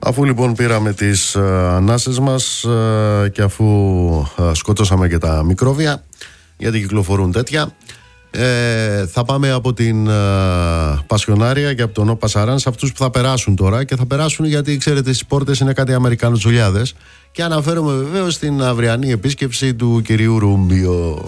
Αφού λοιπόν πήραμε τις ανάσες μας και αφού σκοτώσαμε και τα μικρόβια, γιατί κυκλοφορούν τέτοια, θα πάμε από την Πασιονάρια και από τον Πασαράν σε αυτούς που θα περάσουν τώρα. Και θα περάσουν γιατί ξέρετε στις πόρτες είναι κάτι Αμερικανοτσουλιάδες. Και αναφέρομαι βεβαίως στην αυριανή επίσκεψη του κυρίου Ρούμπιο.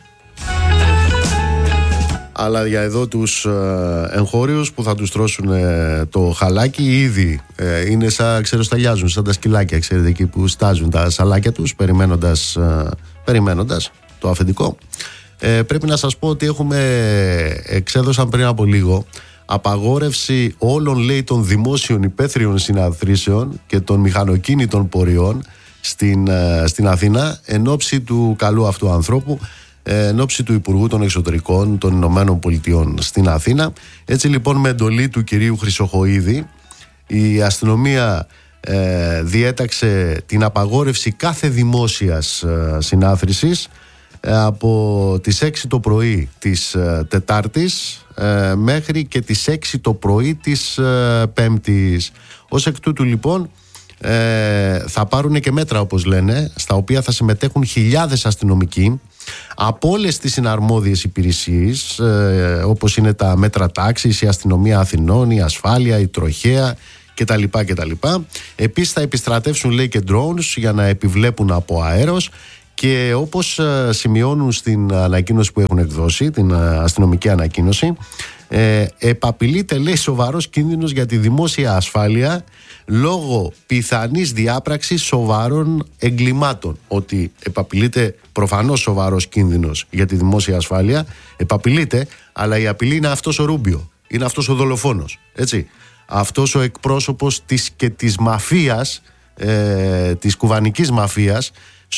Αλλά για εδώ τους εγχώριους που θα τους τρώσουν το χαλάκι ήδη είναι σαν, ξέρω, σταλιάζουν σαν τα σκυλάκια, ξέρετε, εκεί που στάζουν τα σαλάκια τους περιμένοντας το αφεντικό. Πρέπει να σας πω ότι εξέδωσαν πριν από λίγο απαγόρευση όλων, λέει, των δημόσιων υπαίθριων συναθρήσεων και των μηχανοκίνητων πορειών στην Αθήνα εν ώψη του καλού αυτού ανθρώπου, εν ώψη του Υπουργού των Εξωτερικών των Ηνωμένων Πολιτειών στην Αθήνα. Έτσι λοιπόν, με εντολή του κυρίου Χρυσοχοΐδη, η αστυνομία διέταξε την απαγόρευση κάθε δημόσιας συνάθρησης από τις 6 το πρωί της Τετάρτης μέχρι και τις 6 το πρωί της Πέμπτης. Ως εκ τούτου λοιπόν θα πάρουν και μέτρα, όπως λένε, στα οποία θα συμμετέχουν χιλιάδες αστυνομικοί από όλες τις συναρμόδιες υπηρεσίες, όπως είναι τα μέτρα τάξης, η αστυνομία Αθηνών, η ασφάλεια, η τροχέα κτλ. Επίσης θα επιστρατεύσουν, λέει, και drones για να επιβλέπουν από αέρος. Και όπως σημειώνουν στην ανακοίνωση που έχουν εκδώσει, την αστυνομική ανακοίνωση, επαπειλείται, λέει, σοβαρός κίνδυνος για τη δημόσια ασφάλεια λόγω πιθανής διάπραξης σοβαρών εγκλημάτων. Ότι επαπειλείται προφανώς σοβαρός κίνδυνος για τη δημόσια ασφάλεια, επαπειλείται, αλλά η απειλή είναι αυτός ο Ρούμπιο, είναι αυτός ο δολοφόνος, έτσι. Αυτός ο εκπρόσωπος της μαφίας, της κουβανικής μαφίας,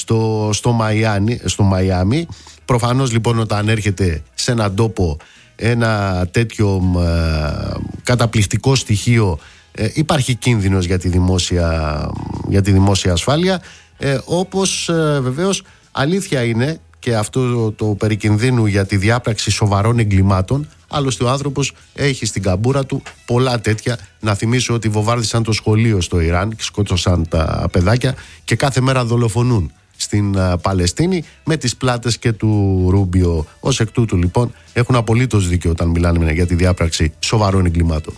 στο Μαϊάμι. Προφανώς λοιπόν, όταν έρχεται σε έναν τόπο ένα τέτοιο καταπληκτικό στοιχείο, υπάρχει κίνδυνος για τη δημόσια ασφάλεια, όπως βεβαίως αλήθεια είναι και αυτό το περί κινδύνου για τη διάπραξη σοβαρών εγκλημάτων. Άλλωστε ο άνθρωπος έχει στην καμπούρα του πολλά τέτοια. Να θυμίσω ότι βομβάρδισαν το σχολείο στο Ιράν και σκότωσαν τα παιδάκια και κάθε μέρα δολοφονούν στην Παλαιστίνη με τις πλάτες και του Ρούμπιο. Ως εκ τούτου λοιπόν έχουν απολύτως δίκιο όταν μιλάνε για τη διάπραξη σοβαρών εγκλημάτων.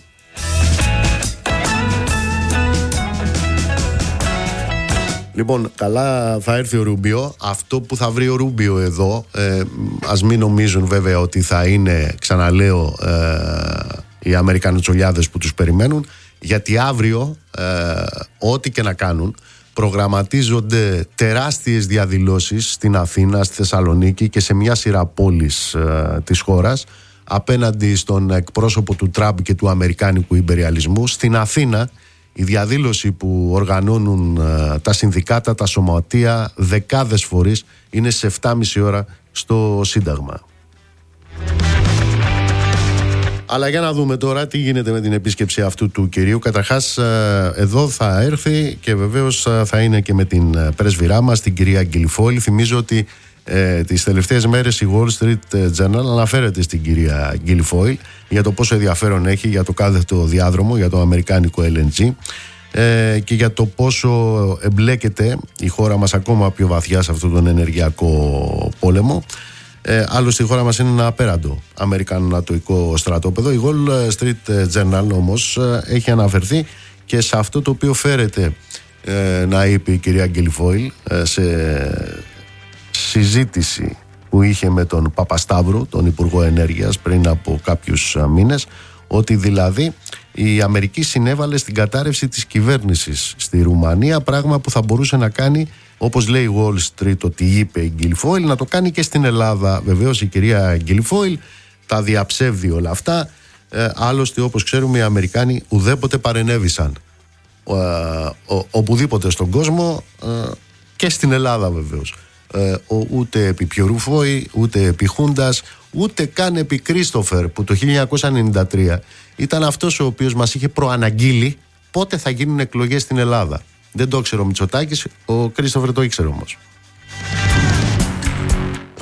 Λοιπόν, καλά θα έρθει ο Ρούμπιο. Αυτό που θα βρει ο Ρούμπιο εδώ, ας μην νομίζουν βέβαια ότι θα είναι, ξαναλέω, οι Αμερικανοτσολιάδες που τους περιμένουν, γιατί αύριο ό,τι και να κάνουν, προγραμματίζονται τεράστιες διαδηλώσεις στην Αθήνα, στη Θεσσαλονίκη και σε μια σειρά πόλεις της χώρας απέναντι στον εκπρόσωπο του Τραμπ και του αμερικάνικου ιμπεριαλισμού. Στην Αθήνα η διαδήλωση που οργανώνουν τα συνδικάτα, τα σωματεία, δεκάδες φορείς, είναι σε 7,5 ώρα στο Σύνταγμα. Αλλά για να δούμε τώρα τι γίνεται με την επίσκεψη αυτού του κυρίου. Καταρχάς εδώ θα έρθει και βεβαίως θα είναι και με την πρέσβυρά μας, την κυρία Γκιλιφόιλ. Θυμίζω ότι τις τελευταίες μέρες η Wall Street Journal αναφέρεται στην κυρία Γκιλιφόιλ για το πόσο ενδιαφέρον έχει για το κάθετο διάδρομο, για το αμερικάνικο LNG και για το πόσο εμπλέκεται η χώρα μας ακόμα πιο βαθιά σε αυτόν τον ενεργειακό πόλεμο. Άλλωστε η χώρα μας είναι ένα απέραντο αμερικανο-νατοϊκό στρατόπεδο. Η Wall Street Journal όμως έχει αναφερθεί και σε αυτό το οποίο φέρεται να είπε η κυρία Γκιλιφόιλ σε συζήτηση που είχε με τον Παπασταύρου, τον Υπουργό Ενέργειας, πριν από κάποιους μήνες, ότι δηλαδή η Αμερική συνέβαλε στην κατάρρευση της κυβέρνησης στη Ρουμανία, πράγμα που θα μπορούσε να κάνει, όπως λέει η Wall Street ότι είπε η Γκιλιφόιλ, να το κάνει και στην Ελλάδα. Βεβαίως η κυρία Γκιλιφόιλ τα διαψεύδει όλα αυτά. Άλλωστε, όπως ξέρουμε, οι Αμερικάνοι ουδέποτε παρενέβησαν οπουδήποτε στον κόσμο, και στην Ελλάδα βεβαίως. Ούτε επί Πιορούφοι, ούτε επί Χούντας, ούτε καν επί Κρίστοφερ, που το 1993 ήταν αυτός ο οποίος μας είχε προαναγγείλει πότε θα γίνουν εκλογές στην Ελλάδα. Δεν το ήξερε ο Μητσοτάκης, ο Κρίστοφερ το ήξερε όμως.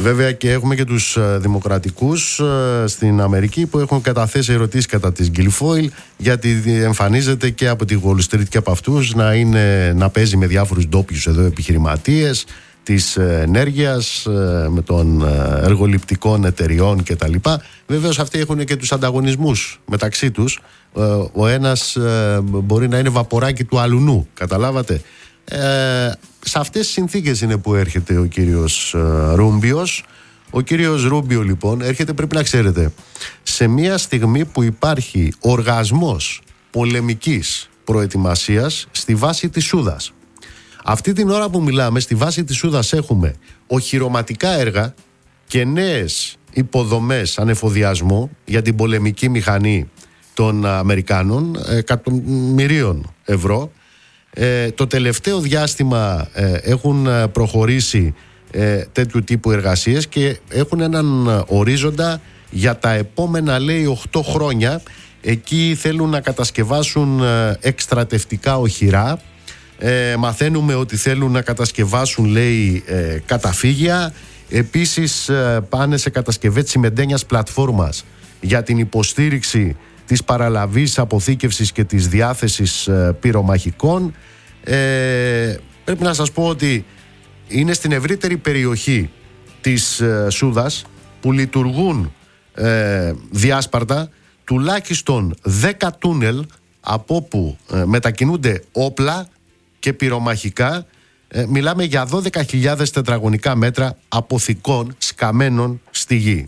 Βέβαια και έχουμε και τους δημοκρατικούς στην Αμερική που έχουν καταθέσει ερωτήσεις κατά της Guilfoyle, γιατί εμφανίζεται και από τη Wall Street και από αυτούς να παίζει με διάφορους ντόπιους εδώ επιχειρηματίες της ενέργειας, με των εργοληπτικών εταιριών κτλ. Βεβαίως αυτοί έχουν και τους ανταγωνισμούς μεταξύ τους. Ο ένας μπορεί να είναι βαποράκι του αλουνού, καταλάβατε. Σε αυτές τις συνθήκες είναι που έρχεται ο κύριος Ρούμπιος. Ο κύριος Ρούμπιο λοιπόν έρχεται, πρέπει να ξέρετε, σε μια στιγμή που υπάρχει οργασμός πολεμικής προετοιμασίας στη βάση της Σούδας. Αυτή την ώρα που μιλάμε, στη βάση της Σούδας έχουμε οχυρωματικά έργα και νέες υποδομές ανεφοδιασμού για την πολεμική μηχανή των Αμερικάνων, εκατομμυρίων ευρώ. Το τελευταίο διάστημα έχουν προχωρήσει τέτοιου τύπου εργασίες και έχουν έναν ορίζοντα για τα επόμενα, λέει, 8 χρόνια. Εκεί θέλουν να κατασκευάσουν εκστρατευτικά οχυρά. Μαθαίνουμε ότι θέλουν να κατασκευάσουν, λέει, καταφύγια. Επίσης πάνε σε κατασκευές τσιμεντένιας πλατφόρμας για την υποστήριξη της παραλαβής, αποθήκευσης και της διάθεσης πυρομαχικών. Πρέπει να σας πω ότι είναι στην ευρύτερη περιοχή της Σούδας που λειτουργούν διάσπαρτα τουλάχιστον 10 τούνελ από όπου μετακινούνται όπλα και πυρομαχικά. Μιλάμε για 12.000 τετραγωνικά μέτρα αποθηκών σκαμμένων στη γη.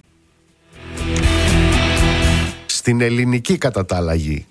Στην ελληνική κατά τα άλλα γη.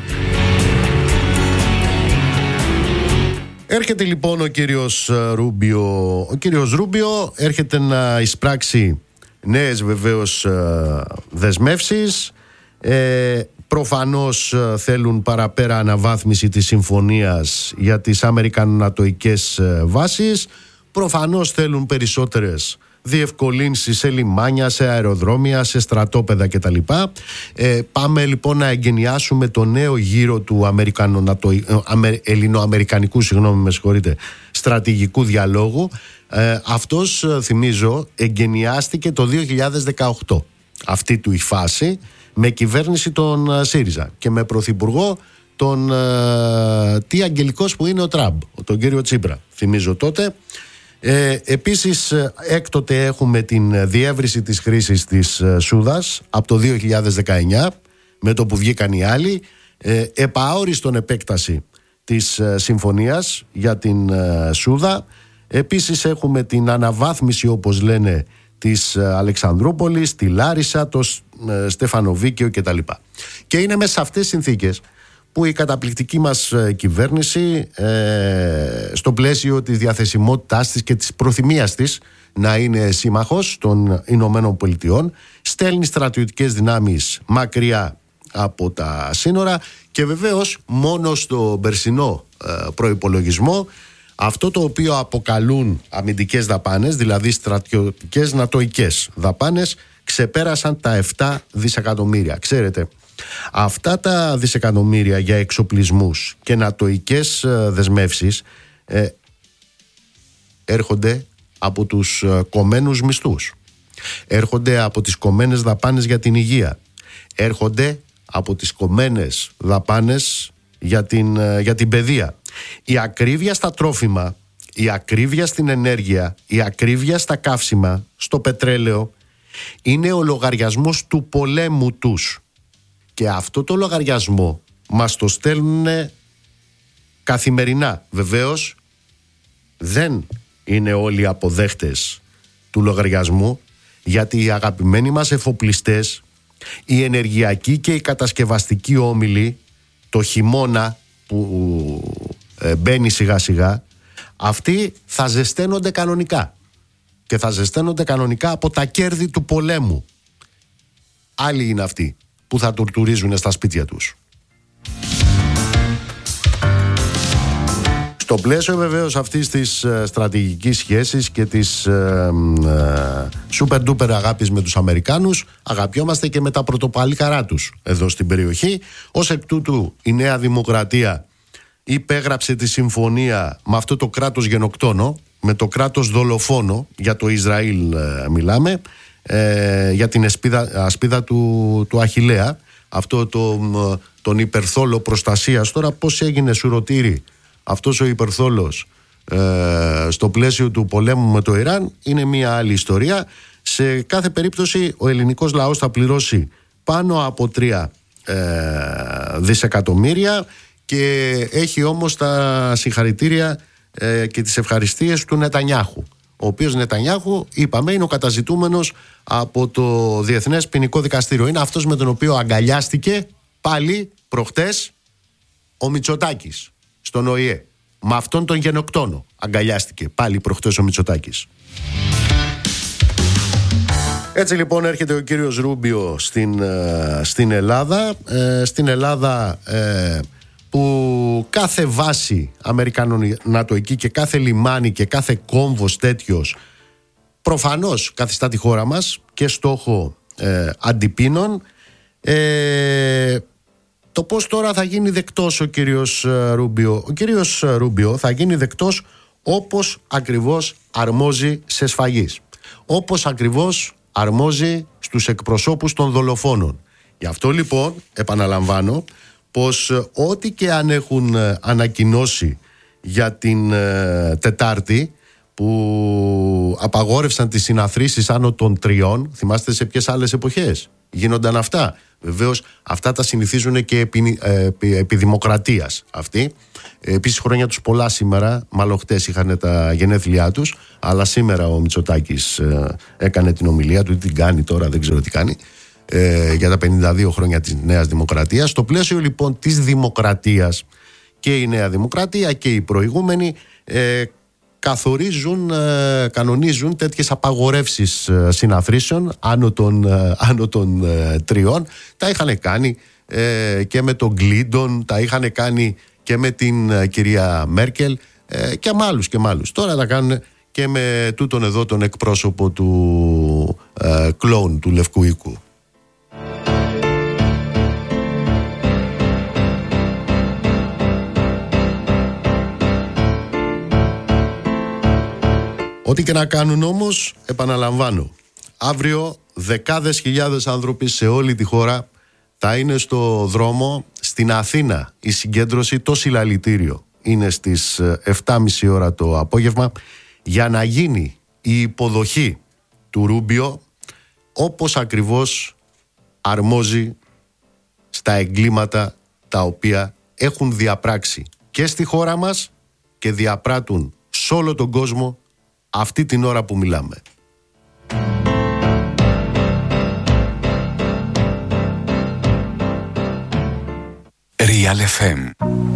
Έρχεται λοιπόν ο κύριος Ρούμπιο. Ο κύριος Ρούμπιο έρχεται να εισπράξει νέες βεβαίως δεσμεύσεις. Προφανώς θέλουν παραπέρα αναβάθμιση της συμφωνίας για τις αμερικανο-νατοικές βάσεις. Προφανώς θέλουν περισσότερες διευκολύνσεις σε λιμάνια, σε αεροδρόμια, σε στρατόπεδα κτλ. Πάμε λοιπόν να εγκαινιάσουμε το νέο γύρο του ελληνοαμερικανικού στρατηγικού διαλόγου. Αυτός, θυμίζω, εγκαινιάστηκε το 2018. Αυτή του η φάση, με κυβέρνηση των ΣΥΡΙΖΑ και με πρωθυπουργό τον τι αγγελικός που είναι ο Τραμπ, τον κύριο Τσίπρα, θυμίζω τότε. Επίσης έκτοτε έχουμε την διεύρυνση της χρήσης της Σούδας από το 2019, με το που βγήκαν οι άλλοι, επαόριστον επέκταση της συμφωνίας για την Σούδα. Επίσης έχουμε την αναβάθμιση, όπως λένε, της Αλεξανδρούπολης, τη Λάρισα, το Στεφανοβίκαιο κτλ. Και είναι μέσα σε αυτές τις συνθήκες που η καταπληκτική μας κυβέρνηση, στο πλαίσιο της διαθεσιμότητάς της και της προθυμίας της να είναι σύμμαχος των Ηνωμένων Πολιτειών, στέλνει στρατιωτικές δυνάμεις μακριά από τα σύνορα και βεβαίως μόνο στο περσινό προϋπολογισμό αυτό το οποίο αποκαλούν αμυντικές δαπάνες, δηλαδή στρατιωτικές νατοικές δαπάνες, ξεπέρασαν τα 7 δισεκατομμύρια. Ξέρετε, αυτά τα δισεκατομμύρια για εξοπλισμούς και νατοικές δεσμεύσεις έρχονται από τους κομμένους μισθούς, έρχονται από τις κομμένες δαπάνες για την υγεία, έρχονται από τις κομμένες δαπάνες για την παιδεία. Η ακρίβεια στα τρόφιμα, η ακρίβεια στην ενέργεια, η ακρίβεια στα καύσιμα, στο πετρέλαιο, είναι ο λογαριασμός του πολέμου τους. Και αυτό το λογαριασμό μας το στέλνουν καθημερινά. Βεβαίως δεν είναι όλοι αποδέχτες του λογαριασμού, γιατί οι αγαπημένοι μας εφοπλιστές, οι ενεργειακοί και οι κατασκευαστικοί όμιλοι, το χειμώνα που μπαίνει σιγά σιγά, αυτοί θα ζεσταίνονται κανονικά. Και θα ζεσταίνονται κανονικά από τα κέρδη του πολέμου. Άλλοι είναι αυτοί που θα τουρτουρίζουν στα σπίτια τους. Στο πλαίσιο βεβαίως αυτής της στρατηγικής σχέσης και της super duper αγάπης με τους Αμερικάνους, αγαπιόμαστε και με τα πρωτοπαλίκαρά τους εδώ στην περιοχή. Ως εκ τούτου η Νέα Δημοκρατία υπέγραψε τη συμφωνία με αυτό το κράτος γενοκτόνο, με το κράτος δολοφόνο, για το Ισραήλ μιλάμε, για την ασπίδα του Αχιλλέα, αυτό τον υπερθόλο προστασίας. Τώρα πώς έγινε σουρωτήρι αυτός ο υπερθόλος στο πλαίσιο του πολέμου με το Ιράν είναι μια άλλη ιστορία. Σε κάθε περίπτωση ο ελληνικός λαός θα πληρώσει πάνω από 3 δισεκατομμύρια και έχει όμως τα συγχαρητήρια και τις ευχαριστίες του Νετανιάχου, ο οποίος Νετανιάχου, είπαμε, είναι ο καταζητούμενος από το Διεθνές Ποινικό Δικαστήριο. Είναι αυτός με τον οποίο αγκαλιάστηκε πάλι προχτές ο Μητσοτάκης στον ΟΗΕ. Με αυτόν τον γενοκτόνο αγκαλιάστηκε πάλι προχτές ο Μητσοτάκης. Έτσι λοιπόν έρχεται ο κύριος Ρούμπιο στην Ελλάδα. Στην Ελλάδα που κάθε βάση αμερικανο-νατοϊκή και κάθε λιμάνι και κάθε κόμβος τέτοιος προφανώς καθιστά τη χώρα μας και στόχο αντιπίνων. Το πώς τώρα θα γίνει δεκτός ο κύριος Ρούμπιο? Ο κύριος Ρούμπιο θα γίνει δεκτός όπως ακριβώς αρμόζει σε σφαγής, όπως ακριβώς αρμόζει στους εκπροσώπους των δολοφόνων. Γι' αυτό λοιπόν επαναλαμβάνω πως ό,τι και αν έχουν ανακοινώσει για την Τετάρτη, που απαγόρευσαν τις συναθρήσεις άνω των 3, θυμάστε σε ποιες άλλες εποχές γίνονταν αυτά? Βεβαίως αυτά τα συνηθίζουν και επί δημοκρατίας αυτοί. Επίσης χρόνια τους πολλά σήμερα, μάλλον χτες είχαν τα γενέθλιά τους, αλλά σήμερα ο Μητσοτάκης έκανε την ομιλία του, την κάνει τώρα, δεν ξέρω τι κάνει, για τα 52 χρόνια της Νέας Δημοκρατίας. Στο πλαίσιο λοιπόν της δημοκρατίας και η Νέα Δημοκρατία και οι προηγούμενοι κανονίζουν τέτοιες απαγορεύσεις συναθρήσεων άνω των 3. Τα είχαν κάνει και με τον Κλίντον, τα είχαν κάνει και με την κυρία Μέρκελ και με άλλους. Τώρα τα κάνουν και με τούτον εδώ τον εκπρόσωπο του κλόουν του Λευκού Οίκου. Ό,τι και να κάνουν όμως, επαναλαμβάνω, αύριο δεκάδες χιλιάδες άνθρωποι σε όλη τη χώρα θα είναι στο δρόμο. Στην Αθήνα η συγκέντρωση, το συλλαλητήριο είναι στις 7.30 ώρα το απόγευμα, για να γίνει η υποδοχή του Ρούμπιο όπως ακριβώς αρμόζει στα εγκλήματα τα οποία έχουν διαπράξει και στη χώρα μας και διαπράττουν σε όλο τον κόσμο αυτή την ώρα που μιλάμε. Real FM.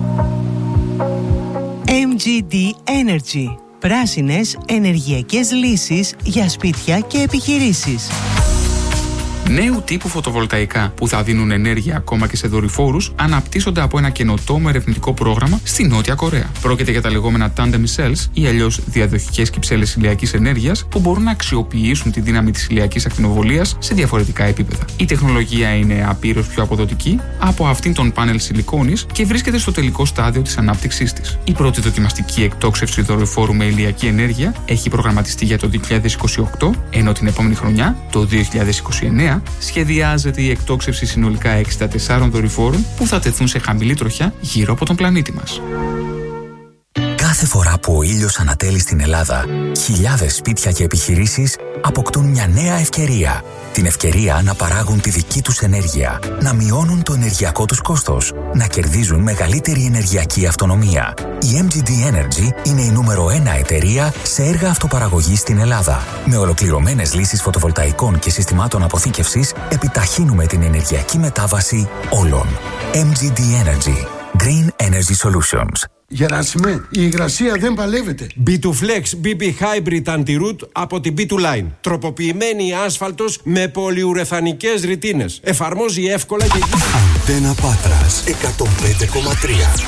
MGD Energy. Πράσινες ενεργειακές λύσεις για σπίτια και επιχειρήσεις. Νέου τύπου φωτοβολταϊκά που θα δίνουν ενέργεια ακόμα και σε δορυφόρους αναπτύσσονται από ένα καινοτόμο ερευνητικό πρόγραμμα στη Νότια Κορέα. Πρόκειται για τα λεγόμενα tandem cells ή αλλιώς διαδοχικές κυψέλες ηλιακής ενέργειας που μπορούν να αξιοποιήσουν τη δύναμη της ηλιακής ακτινοβολίας σε διαφορετικά επίπεδα. Η τεχνολογία είναι απείρως πιο αποδοτική από αυτήν των πάνελ σιλικόνης και βρίσκεται στο τελικό στάδιο της ανάπτυξής της. Η πρώτη δοκιμαστική εκτόξευση δορυφόρου με ηλιακή ενέργεια έχει προγραμματιστεί για το 2028, ενώ την επόμενη χρονιά, το 2029, σχεδιάζεται η εκτόξευση συνολικά 64 δορυφόρων που θα τεθούν σε χαμηλή τροχιά γύρω από τον πλανήτη μας. Κάθε φορά που ο ήλιος ανατέλει στην Ελλάδα, χιλιάδες σπίτια και επιχειρήσεις αποκτούν μια νέα ευκαιρία. Την ευκαιρία να παράγουν τη δική τους ενέργεια, να μειώνουν το ενεργειακό τους κόστος, να κερδίζουν μεγαλύτερη ενεργειακή αυτονομία. Η MGD Energy είναι η νούμερο 1 εταιρεία σε έργα αυτοπαραγωγής στην Ελλάδα. Με ολοκληρωμένες λύσεις φωτοβολταϊκών και συστημάτων αποθήκευσης, επιταχύνουμε την ενεργειακή μετάβαση όλων. MGD Energy. Green Energy Solutions. Γεράσιμε, η υγρασία δεν παλεύεται. B2Flex BB Hybrid Anti-Root από την B2Line. Τροποποιημένη άσφαλτος με πολυουρεθανικές ρητίνες. Εφαρμόζει εύκολα και... Αντένα Πάτρας 105,3.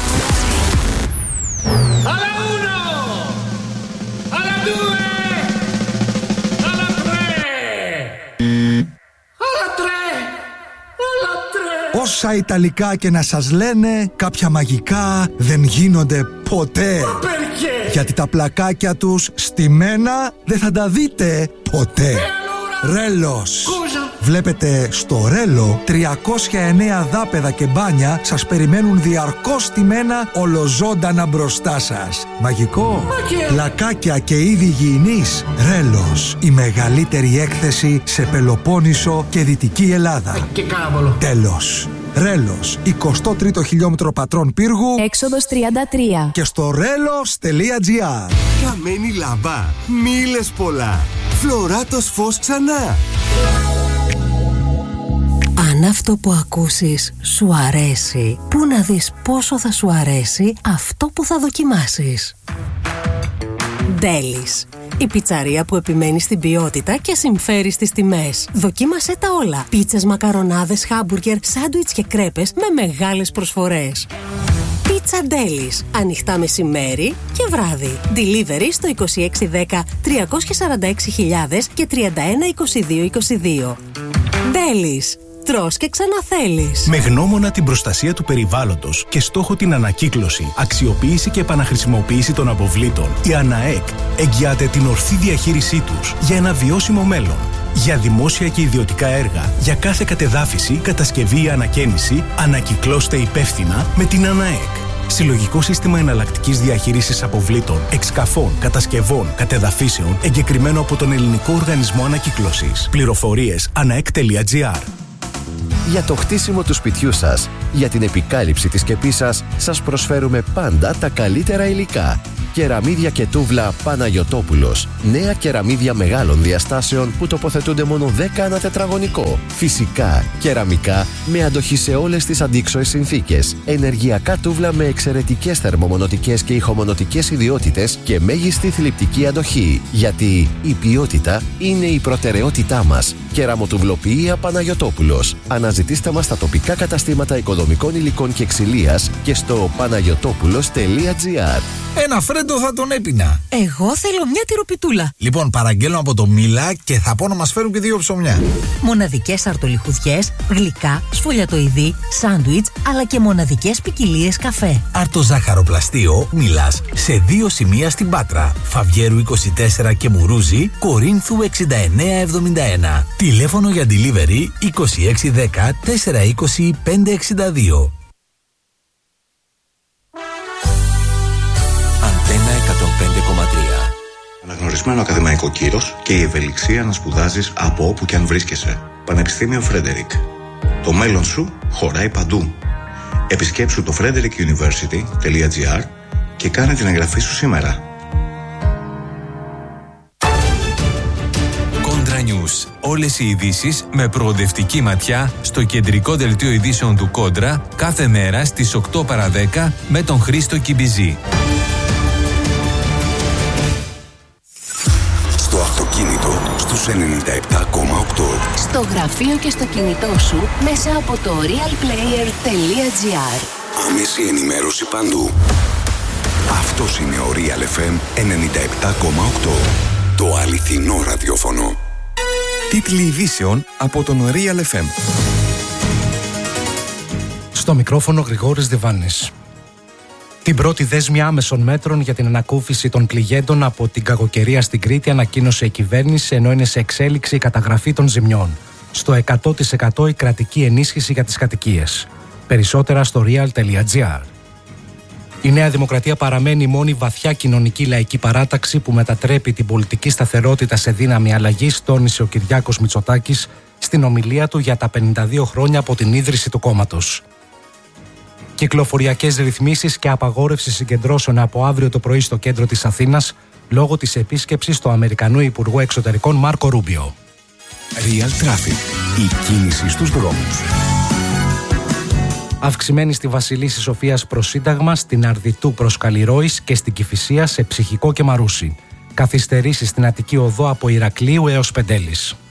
Όσα Ιταλικά και να σας λένε, κάποια μαγικά δεν γίνονται ποτέ. Γιατί τα πλακάκια τους στημένα δεν θα τα δείτε ποτέ. Ρέλος. Βλέπετε, στο Ρέλο 309 δάπεδα και μπάνια σας περιμένουν διαρκώς στημένα ολοζώντανα μπροστά σας. Μαγικό. Πλακάκια και είδη υγιεινής. Ρέλος, η μεγαλύτερη έκθεση σε Πελοπόννησο και Δυτική Ελλάδα. Τέλος. Ρέλος, 23ο χιλιόμετρο Πατρών Πύργου, έξοδος 33. Και στο relos.gr. Καμένη λάμπα, μη λες πολλά. Φλωράτος φως ξανά. Αν αυτό που ακούσεις σου αρέσει, πού να δεις πόσο θα σου αρέσει αυτό που θα δοκιμάσεις. Ντέλις, η πιτσαρία που επιμένει στην ποιότητα και συμφέρει στις τιμές. Δοκίμασέ τα όλα. Πίτσες, μακαρονάδες, χάμπουργκερ, σάντουιτς και κρέπες με μεγάλες προσφορές. Πίτσα Ντέλις. Ανοιχτά μεσημέρι και βράδυ. Delivery στο 2610 346.000 και 312222. Ντέλις. Τρως και ξαναθέλεις. Με γνώμονα την προστασία του περιβάλλοντος και στόχο την ανακύκλωση, αξιοποίηση και επαναχρησιμοποίηση των αποβλήτων, η ΑΝΑΕΚ εγγυάται την ορθή διαχείρισή τους για ένα βιώσιμο μέλλον. Για δημόσια και ιδιωτικά έργα, για κάθε κατεδάφιση, κατασκευή ή ανακαίνιση, ανακυκλώστε υπεύθυνα με την ΑΝΑΕΚ. Συλλογικό σύστημα εναλλακτικής διαχείρισης αποβλήτων, εξκαφών, κατασκευών, κατεδαφίσεων, εγκεκριμένο από τον Ελληνικό Οργανισμό Ανακύκλωσης. Πληροφορίες anaek.gr. Για το χτίσιμο του σπιτιού σας, για την επικάλυψη της σκεπής σας, σας προσφέρουμε πάντα τα καλύτερα υλικά. Κεραμίδια και τούβλα Παναγιωτόπουλος. Νέα κεραμίδια μεγάλων διαστάσεων που τοποθετούνται μόνο 10 ανά τετραγωνικό. Φυσικά, κεραμικά με αντοχή σε όλες τις αντίξωες συνθήκες. Ενεργειακά τούβλα με εξαιρετικές θερμομονωτικές και ηχομονωτικές ιδιότητες και μέγιστη θλιπτική αντοχή. Γιατί η ποιότητα είναι η προτεραιότητά μας. Κεραμοτουβλοποιία Παναγιωτόπουλος. Αναζητήστε μας στα τοπικά καταστήματα οικοδομικών υλικών και ξυλίας και στο panagiotopulos.gr. Ένα φρέντο θα τον έπινα. Εγώ θέλω μια τυροπιτούλα. Λοιπόν, παραγγέλνω από το Μίλα και θα πω να μας φέρουν και 2 ψωμιά. Μοναδικές αρτολιχουδιές, γλυκά, σφολιατοειδή, σάντουιτς, αλλά και μοναδικές ποικιλίες καφέ. Αρτοζάχαροπλαστείο Μίλας σε 2 σημεία στην Πάτρα. Φαβιέρου 24 και Μουρούζι, Κορίνθου 6971. Τηλέφωνο για delivery 2610 420 562. Αντένα 105,3. Αναγνωρισμένο ακαδημαϊκό κύρος και η ευελιξία να σπουδάζεις από όπου και αν βρίσκεσαι. Πανεπιστήμιο Φρέντερικ. Το μέλλον σου χωράει παντού. Επισκέψου το frederickuniversity.gr και κάνε την εγγραφή σου σήμερα. Κόντρα News. Όλες οι ειδήσεις με προοδευτική ματιά στο κεντρικό δελτίο ειδήσεων του Κόντρα κάθε μέρα στις 8 παρά 10 με τον Χρήστο Κιμπιζή. Στο αυτοκίνητο στους 97,8. Στο γραφείο και στο κινητό σου μέσα από το realplayer.gr. Άμεση ενημέρωση παντού. Αυτός είναι ο Real FM 97,8. Το αληθινό ραδιόφωνο. Τίτλοι ειδήσεων από τον Real FM. Στο μικρόφωνο Γρηγόρης Διβάνης. Την πρώτη δέσμη άμεσων μέτρων για την ανακούφιση των πληγέντων από την κακοκαιρία στην Κρήτη ανακοίνωσε η κυβέρνηση, ενώ είναι σε εξέλιξη η καταγραφή των ζημιών. Στο 100% η κρατική ενίσχυση για τις κατοικίες. Περισσότερα στο real.gr. Η Νέα Δημοκρατία παραμένει η μόνη βαθιά κοινωνική λαϊκή παράταξη που μετατρέπει την πολιτική σταθερότητα σε δύναμη αλλαγής, τόνισε ο Κυριάκος Μητσοτάκης στην ομιλία του για τα 52 χρόνια από την ίδρυση του κόμματος. Κυκλοφοριακές ρυθμίσεις και απαγόρευση συγκεντρώσεων από αύριο το πρωί στο κέντρο της Αθήνας λόγω της επίσκεψης του Αμερικανού Υπουργού Εξωτερικών Μάρκο Ρούμπιο. Real Traffic. Η κίνηση στους δρόμους. Αυξημένη στη Βασιλίσσης Σοφίας προς Σύνταγμα, στην Αρδιτού προς Καλλιρόης και στην Κηφισία σε Ψυχικό και Μαρούσι. Καθυστερήσεις στην Αττική Οδό από Ηρακλείου έως Πεντέλης.